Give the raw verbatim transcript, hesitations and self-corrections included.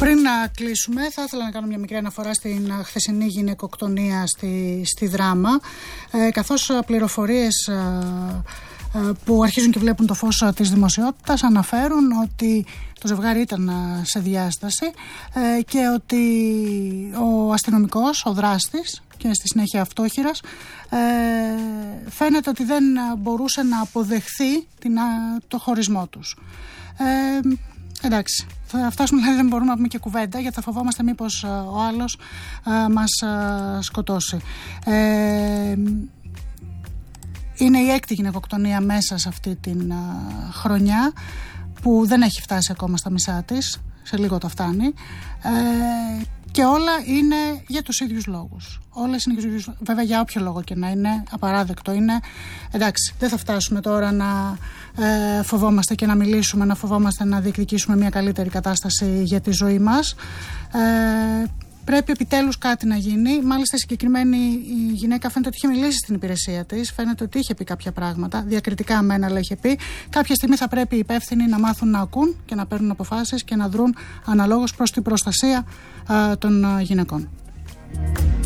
Πριν να κλείσουμε, θα ήθελα να κάνω μια μικρή αναφορά στην χθεσινή γυναικοκτονία στη, στη Δράμα, ε, καθώς πληροφορίες ε, ε, που αρχίζουν και βλέπουν το φως της δημοσιότητας αναφέρουν ότι το ζευγάρι ήταν σε διάσταση ε, και ότι ο αστυνομικός, ο δράστης και στη συνέχεια αυτόχειρας, ε, φαίνεται ότι δεν μπορούσε να αποδεχθεί την, το χωρισμό τους. Ε, εντάξει, θα φτάσουμε, δηλαδή δεν μπορούμε να πούμε και κουβέντα, γιατί θα φοβόμαστε μήπως ο άλλος α, μας α, σκοτώσει. Ε, είναι η έκτη γυναικοκτονία μέσα σε αυτή την α, χρονιά, που δεν έχει φτάσει ακόμα στα μισά της, σε λίγο το φτάνει, ε, και όλα είναι για τους ίδιους λόγους. Όλες είναι για τους ίδιους, βέβαια για όποιο λόγο και να είναι, απαράδεκτο είναι. Εντάξει, δεν θα φτάσουμε τώρα να ε, φοβόμαστε και να μιλήσουμε, να φοβόμαστε να διεκδικήσουμε μια καλύτερη κατάσταση για τη ζωή μας. Ε, Πρέπει επιτέλους κάτι να γίνει. Μάλιστα, η συγκεκριμένη η γυναίκα φαίνεται ότι είχε μιλήσει στην υπηρεσία της. Φαίνεται ότι είχε πει κάποια πράγματα. Διακριτικά μένα, αλλά είχε πει. Κάποια στιγμή θα πρέπει οι υπεύθυνοι να μάθουν να ακούν και να παίρνουν αποφάσεις και να δρουν αναλόγως προς την προστασία α, των α, γυναικών.